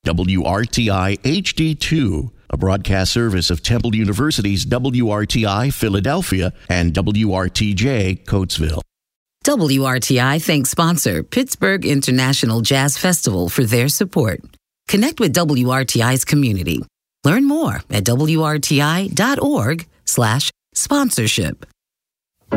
WRTI HD2, a broadcast service of Temple University's WRTI Philadelphia and WRTJ Coatesville. WRTI thanks sponsor Pittsburgh International Jazz Festival for their support. Connect with WRTI's community. Learn more at WRTI.org/sponsorship.